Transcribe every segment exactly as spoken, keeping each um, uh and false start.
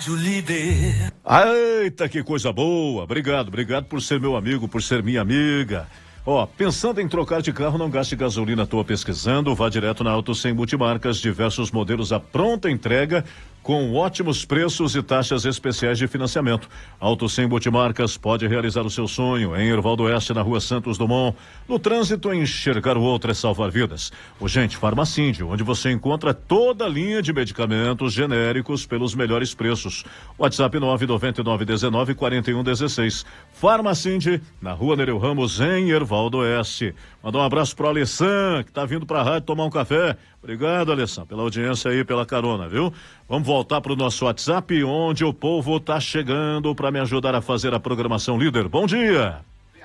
Rádio Líder. Eita, que coisa boa. Obrigado, obrigado por ser meu amigo, por ser minha amiga. Ó, pensando em trocar de carro, não gaste gasolina à toa pesquisando, vá direto na Auto cem Multimarcas, diversos modelos à pronta entrega, com ótimos preços e taxas especiais de financiamento. Auto cem Multimarcas pode realizar o seu sonho em Hervaldo Oeste, na Rua Santos Dumont. No trânsito, enxergar o outro é salvar vidas. Urgente Farmacíndio, onde você encontra toda a linha de medicamentos genéricos pelos melhores preços. WhatsApp nove nove nove um nove quatro um um seis. Farmacíndio, na Rua Nereu Ramos, em Hervaldo Oeste. Mandar um abraço pro Alessan, que tá vindo pra rádio tomar um café. Obrigado, Alessan, pela audiência aí, pela carona, viu? Vamos voltar pro nosso WhatsApp, onde o povo tá chegando para me ajudar a fazer a programação líder. Bom dia!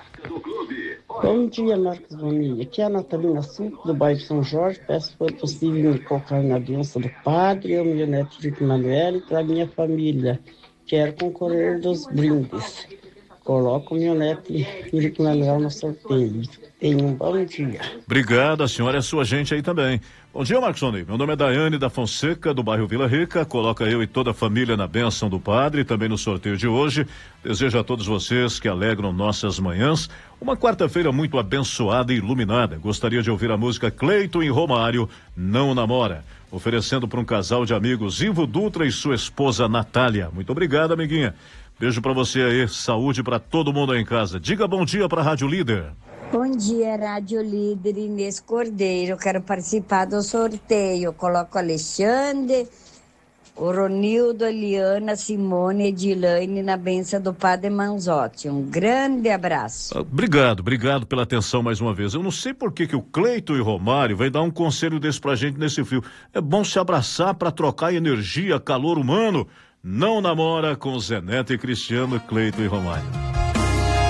Bom dia, Marcos Bonilla. Aqui é a Natalina Suco, do bairro São Jorge. Peço, se for possível, me colocar na bênção do padre, eu, meu neto Felipe Manuel, e para minha família. Quero concorrer dos brindes. Coloco o meu neto Felipe Manuel no sorteio. Tenha um bom dia. Obrigado, a senhora é sua gente aí também. Bom dia, Marcos Bonilla. Meu nome é Daiane da Fonseca, do bairro Vila Rica. Coloca eu e toda a família na bênção do padre, também no sorteio de hoje. Desejo a todos vocês que alegram nossas manhãs uma quarta-feira muito abençoada e iluminada. Gostaria de ouvir a música Cleiton e Romário, Não Namora, oferecendo para um casal de amigos, Ivo Dutra e sua esposa Natália. Muito obrigado, amiguinha. Beijo pra você aí, saúde pra todo mundo aí em casa. Diga bom dia pra Rádio Líder. Bom dia, Rádio Líder, Inês Cordeiro. Quero participar do sorteio. Coloco Alexandre, o Ronildo, Eliana, Simone, Edilane na benção do Padre Manzotti. Um grande abraço. Obrigado, obrigado pela atenção mais uma vez. Eu não sei por que que o Cleiton e Romário vai dar um conselho desse pra gente nesse frio. É bom se abraçar pra trocar energia, calor humano. Não namora com Zé Neto e Cristiano, Cleiton e Romário.